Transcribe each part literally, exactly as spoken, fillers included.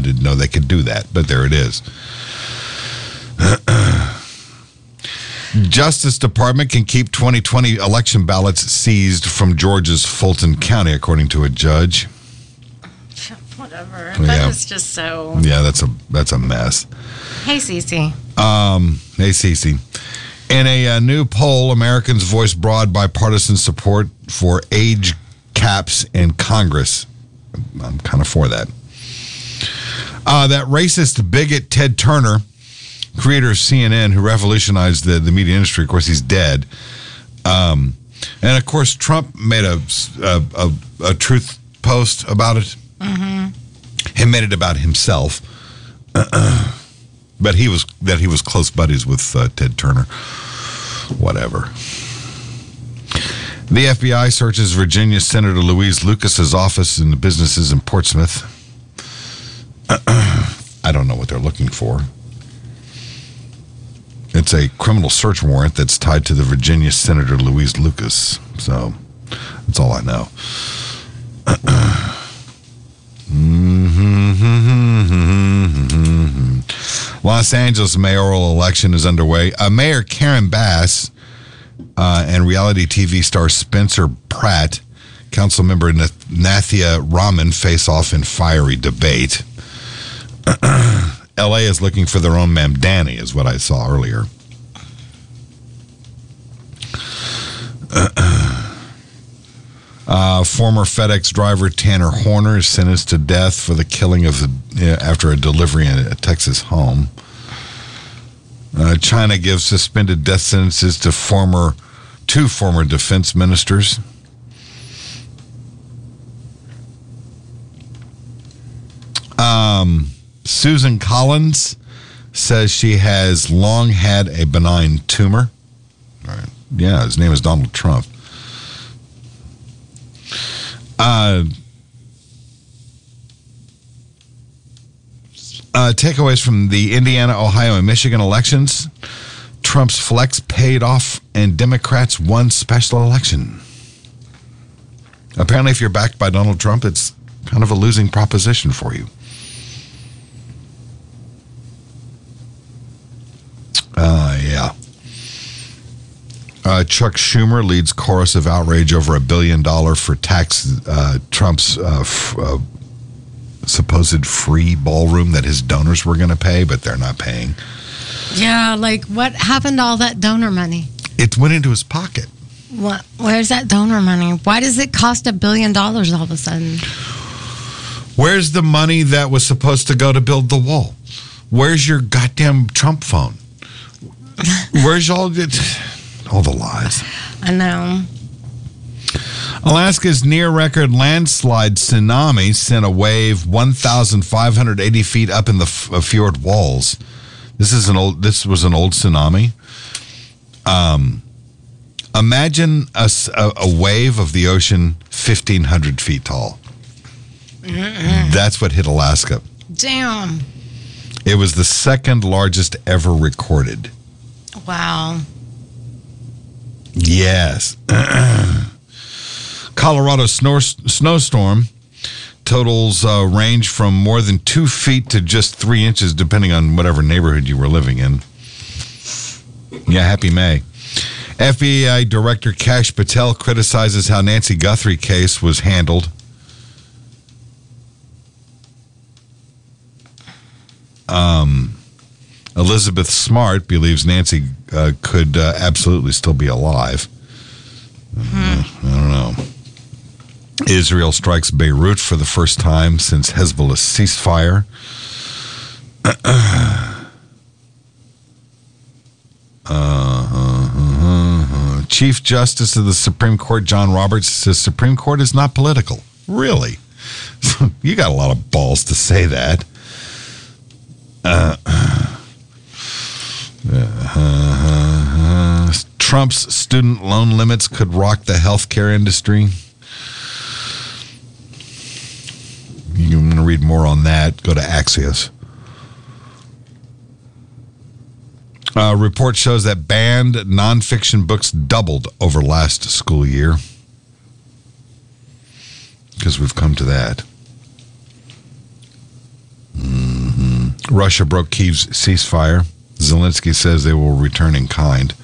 didn't know they could do that, but there it is. Justice Department can keep twenty twenty election ballots seized from Georgia's Fulton County, according to a judge. Whatever. Yeah. That is just so... Yeah, that's a that's a mess. Hey, Cece. Um, hey, Cece. In a, uh new poll, Americans voiced broad bipartisan support for age caps in Congress. I'm kind of for that. Uh, that racist bigot Ted Turner, creator of C N N, who revolutionized the, the media industry, of course, he's dead. Um, and, of course, Trump made a, a, a, a truth post about it. Mm-hmm. He made it about himself. Uh-uh. But he was that he was close buddies with uh, Ted Turner. Whatever. The F B I searches Virginia Senator Louise Lucas's office and the businesses in Portsmouth. Uh-uh. I don't know what they're looking for. It's a criminal search warrant that's tied to the Virginia Senator Louise Lucas. So that's all I know. Uh-uh. Mm-hmm. Los Angeles mayoral election is underway. Uh, Mayor Karen Bass uh, and reality T V star Spencer Pratt, council member Nathia Rahman face off in fiery debate. L A is looking for their own Mamdani, is what I saw earlier. Uh, former FedEx driver Tanner Horner is sentenced to death for the killing of the, uh, after a delivery in a Texas home. Uh, China gives suspended death sentences to former two former defense ministers. Um, Susan Collins says she has long had a benign tumor. All right. Yeah, his name is Donald Trump. Uh, uh, takeaways from the Indiana, Ohio, and Michigan elections. Trump's flex paid off, and Democrats won special election. Apparently, if you're backed by Donald Trump, it's kind of a losing proposition for you. Uh, yeah. Uh, Chuck Schumer leads chorus of outrage over a billion dollar for tax uh, Trump's uh, f- uh, supposed free ballroom that his donors were going to pay, but they're not paying. Yeah, like what happened to all that donor money? It went into his pocket. What? Where's that donor money? Why does it cost a billion dollars all of a sudden? Where's the money that was supposed to go to build the wall? Where's your goddamn Trump phone? Where's all it? All the lies. I know. Alaska's near-record landslide tsunami sent a wave one thousand five hundred eighty feet up in the f- uh, fjord walls. This is an old. This was an old tsunami. Um, imagine a, a, a wave of the ocean fifteen hundred feet tall. Mm-mm. That's what hit Alaska. Damn. It was the second largest ever recorded. Wow. Yes. Colorado snow, snowstorm totals uh, range from more than two feet to just three inches, depending on whatever neighborhood you were living in. Yeah, happy May. F B I Director Kash Patel criticizes how Nancy Guthrie case was handled. Um... Elizabeth Smart believes Nancy uh, could uh, absolutely still be alive. Hmm. Uh, I don't know. Israel strikes Beirut for the first time since Hezbollah's ceasefire. uh, uh, uh, Chief Justice of the Supreme Court, John Roberts, says Supreme Court is not political. Really? You got a lot of balls to say that. Uh Uh, uh, Trump's student loan limits could rock the healthcare industry. You want to read more on that? Go to Axios. Uh, report shows that banned nonfiction books doubled over last school year. Because we've come to that. Mm. Russia broke Kyiv's ceasefire. Zelensky says they will return in kind.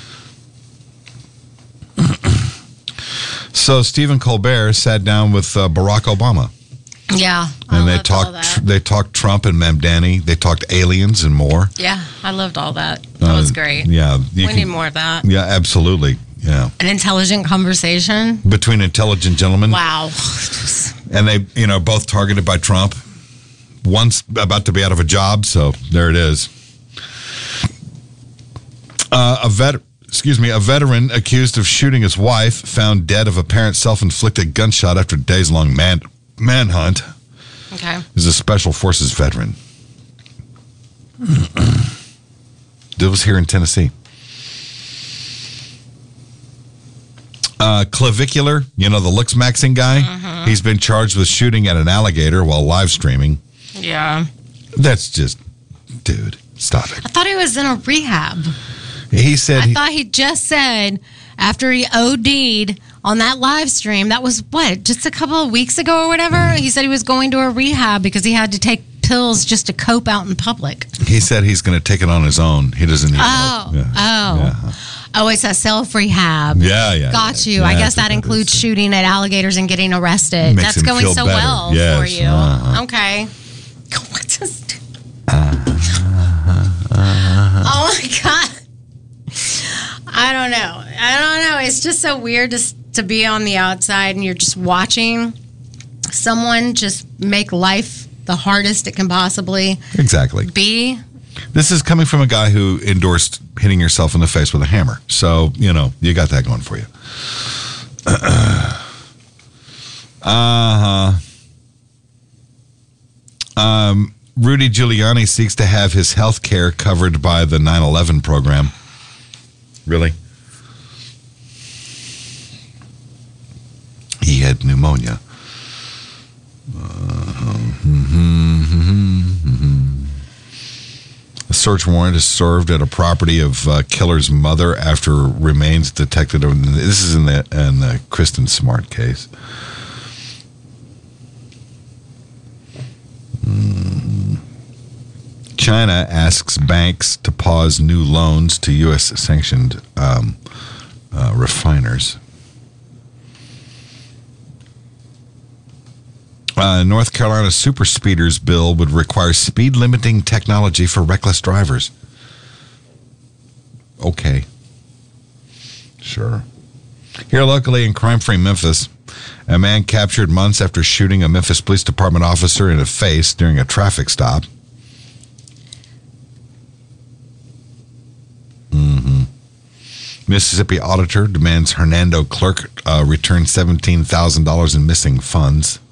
So Stephen Colbert sat down with uh, Barack Obama. Yeah, I and they loved all talked. that. They talked Trump and Mamdani. They talked aliens and more. Yeah, I loved all that. That was great. Uh, yeah, We can- need more of that. Yeah, absolutely. Yeah, An intelligent conversation. between intelligent gentlemen, Wow. and they, you know, both targeted by Trump. One's about to be out of a job, so there it is. Uh, a vet, excuse me, a veteran accused of shooting his wife found dead of apparent self-inflicted gunshot after days-long man manhunt. Okay. Is a special forces veteran. That was here in Tennessee. Uh, clavicular, you know, the looks maxing guy. Mm-hmm. He's been charged with shooting at an alligator while live streaming. Yeah. That's just, dude, stop it. I thought he was in a rehab. He said, I he, thought he just said after he O D'd on that live stream, that was what, just a couple of weeks ago or whatever? He said he was going to a rehab because he had to take pills just to cope out in public. he said he's going to take it on his own. He doesn't need Oh, help. Yeah. oh. Yeah. Oh, it's a self rehab. Yeah, yeah. Got yeah. you. Yeah, I guess that's what that includes is. shooting at alligators and getting arrested. Makes That's him going feel so better. well Yes, for you. uh-huh. Okay. What just? Oh my God. I don't know. I don't know. It's just so weird to, s- to be on the outside and you're just watching someone just make life the hardest it can possibly Exactly. be. This is coming from a guy who endorsed hitting yourself in the face with a hammer. So, you know, you got that going for you. Uh-huh. Um, Rudy Giuliani seeks to have his health care covered by the nine eleven program. Really? He had pneumonia. Uh, mhm, mhm, mhm. A search warrant is served at a property of uh, killer's mother after remains detected. This is in the in the Kristen Smart case. Mm. China asks banks to pause new loans to U S sanctioned um, uh, refiners. Uh, North Carolina super speeders bill would require speed limiting technology for reckless drivers. Okay. Sure. Here locally in crime-free Memphis, a man captured months after shooting a Memphis Police Department officer in the face during a traffic stop. Mm-hmm. Mississippi auditor demands Hernando clerk uh, return seventeen thousand dollars in missing funds.